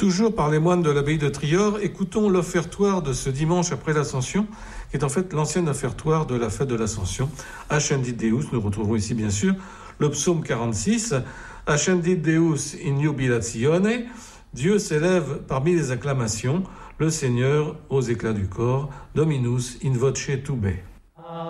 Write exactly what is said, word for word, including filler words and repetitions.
Toujours par les moines de l'abbaye de Trior, écoutons l'offertoire de ce dimanche après l'Ascension, qui est en fait l'ancien offertoire de la fête de l'Ascension. Ascendit Deus, nous retrouvons ici bien sûr le psaume quarante-six. Ascendit Deus in jubilatione, Dieu s'élève parmi les acclamations, le Seigneur aux éclats du corps, Dominus in voce tubae.